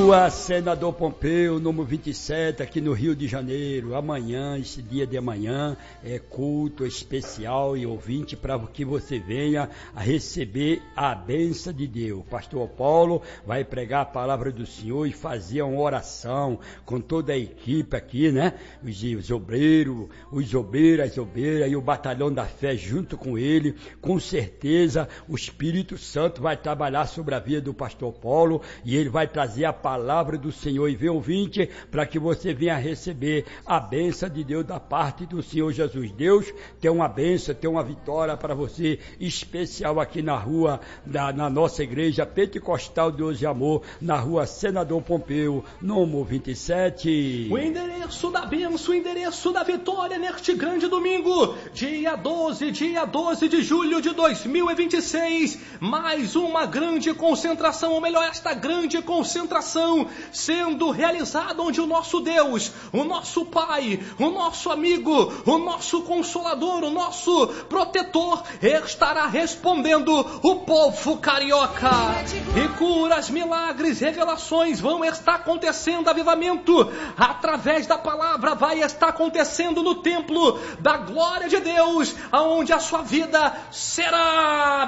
Rua Senador Pompeu, número 27, aqui no Rio de Janeiro. Amanhã, esse dia de amanhã, é culto especial e ouvinte para que você venha a receber a bênção de Deus. Pastor Paulo vai pregar a palavra do Senhor e fazer uma oração com toda a equipe aqui, né? Os obreiros, as obreiras e o batalhão da fé junto com ele. Com certeza o Espírito Santo vai trabalhar sobre a vida do Pastor Paulo e ele vai trazer a palavra do Senhor. E vem ouvinte, para que você venha receber a bênção de Deus da parte do Senhor Jesus. Deus tem uma bênção, tem uma vitória para você especial aqui na rua, na nossa igreja Pentecostal Deus e Amor, na rua Senador Pompeu, número 27. O endereço da bênção, o endereço da vitória neste grande domingo, dia 12 de julho de 2026, mais uma grande concentração, ou melhor, esta grande concentração sendo realizada onde o nosso Deus, o nosso Pai, o nosso amigo, o nosso Consolador, o nosso protetor estará respondendo o povo carioca. E curas, milagres, revelações vão estar acontecendo, avivamento através da palavra vai estar acontecendo no templo da glória de Deus, aonde a sua vida será